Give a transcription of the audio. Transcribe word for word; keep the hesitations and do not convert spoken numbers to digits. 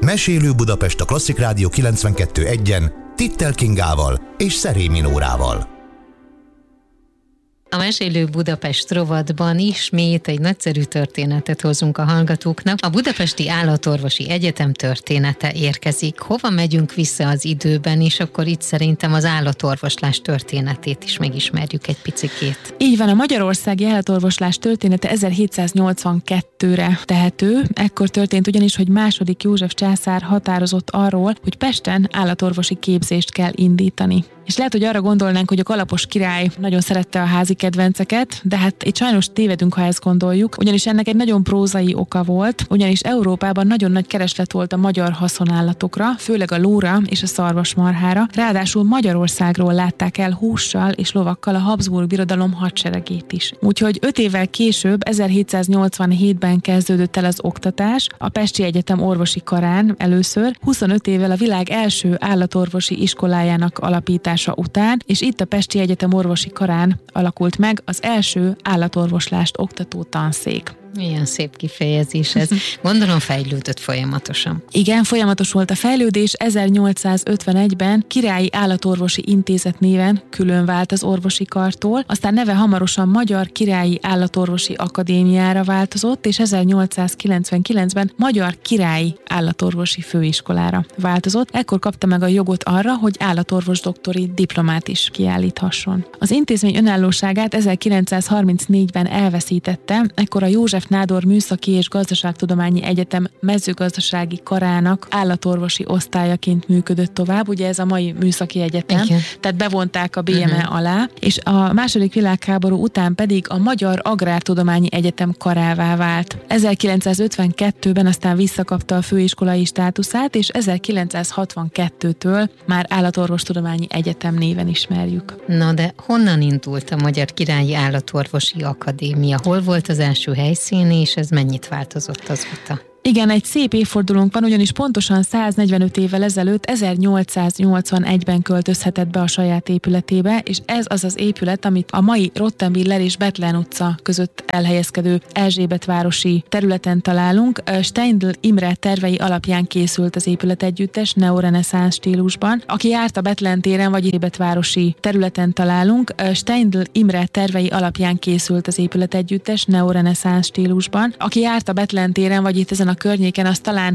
Mesélő Budapest a Klasszik Rádió kilencvenkettő egyen Tittel Kingával és Szerémi Nórával. A Mesélő Budapest rovatban ismét egy nagyszerű történetet hozunk a hallgatóknak. A Budapesti Állatorvosi Egyetem története érkezik. Hova megyünk vissza az időben, és akkor itt szerintem az állatorvoslás történetét is megismerjük egy picikét. Így van, a magyarországi állatorvoslás története ezerhétszáznyolcvankettőre tehető. Ekkor történt ugyanis, hogy második József császár határozott arról, hogy Pesten állatorvosi képzést kell indítani. És lehet, hogy arra gondolnánk, hogy a Kalapos király nagyon szerette a házi kedvenceket, de hát itt sajnos tévedünk, ha ezt gondoljuk, ugyanis ennek egy nagyon prózai oka volt, ugyanis Európában nagyon nagy kereslet volt a magyar haszonállatokra, főleg a lóra és a szarvasmarhára, ráadásul Magyarországról látták el hússal és lovakkal a Habsburg Birodalom hadseregét is. Úgyhogy öt évvel később, ezerhétszáznyolcvanhétben kezdődött el az oktatás, a Pesti Egyetem orvosi karán először, huszonöt évvel a világ első állatorvosi iskolájának alapítása után, és itt a Pesti Egyetem orvosi karán alakult meg az első állatorvoslást oktató tanszék. Milyen szép kifejezés ez. Gondolom fejlődött folyamatosan. Igen, folyamatos volt a fejlődés. ezernyolcszázötvenegyben Királyi Állatorvosi Intézet néven külön vált az orvosi kartól, aztán neve hamarosan Magyar Királyi Állatorvosi Akadémiára változott, és ezernyolcszázkilencvenkilencben Magyar Királyi Állatorvosi Főiskolára változott. Ekkor kapta meg a jogot arra, hogy állatorvos doktori diplomát is kiállíthasson. Az intézmény önállóságát ezerkilencszázharmincnégyben elveszítette, ekkor a József Nádor Műszaki és Gazdaságtudományi Egyetem mezőgazdasági karának állatorvosi osztályaként működött tovább, ugye ez a mai Műszaki Egyetem, igen. Tehát bevonták a bé em e uh-huh. alá, és a második világháború után pedig a Magyar Agrártudományi Egyetem karává vált. ezerkilencszázötvenkettőben aztán visszakapta a főiskolai státuszát, és ezerkilencszázhatvankettőtől már Állatorvostudományi Egyetem néven ismerjük. Na de honnan indult a Magyar Királyi Állatorvosi Akadémia? Hol volt az első helyszín, és ez mennyit változott azóta? Igen, egy szép évfordulónk van, ugyanis pontosan száznegyvenöt évvel ezelőtt, ezernyolcszáznyolcvanegyben költözhetett be a saját épületébe, és ez az az épület, amit a mai Rottenwiller és Bethlen utca között elhelyezkedő Erzsébetvárosi területen találunk. Steindl Imre tervei alapján készült az épületegyüttes neoreneszánsz stílusban. Aki járt a Bethlen téren vagy Erzsébetvárosi területen találunk, Steindl Imre tervei alapján készült az épületegyüttes neoreneszánsz stílusban. Aki járt a Bethlen téren vagy itt ezen a környéken, az talán